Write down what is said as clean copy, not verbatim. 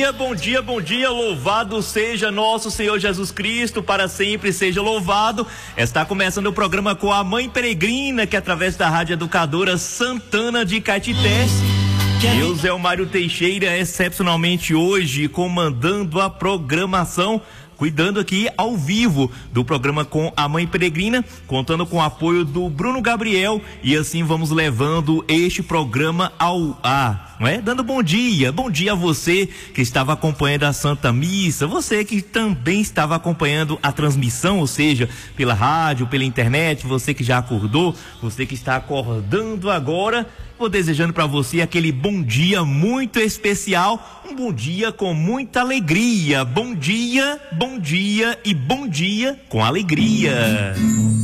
bom dia, bom dia, louvado seja nosso Senhor Jesus Cristo, para sempre seja louvado. Está começando o programa com a Mãe Peregrina, que através da Rádio Educadora Santana de Caetité. Eu, Zé Mário Teixeira, excepcionalmente hoje, comandando a programação, cuidando aqui ao vivo do programa com a Mãe Peregrina, contando com o apoio do Bruno Gabriel, e assim vamos levando este programa ao ar, não é? Dando bom dia a você que estava acompanhando a Santa Missa, você que também estava acompanhando a transmissão, ou seja, pela rádio, pela internet, você que já acordou, você que está acordando agora. Vou desejando para você aquele bom dia muito especial, um bom dia com muita alegria. Bom dia e bom dia com alegria.